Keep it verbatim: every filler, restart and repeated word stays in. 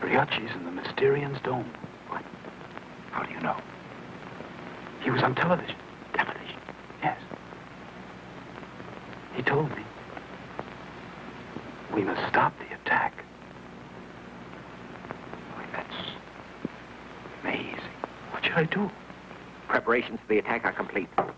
Briacci's in the Mysterian's dome. What? How do you know? He was on television. Television? Yes. He told me. We must stop the attack. Boy, that's Amazing. What should I do? Preparations for the attack are complete.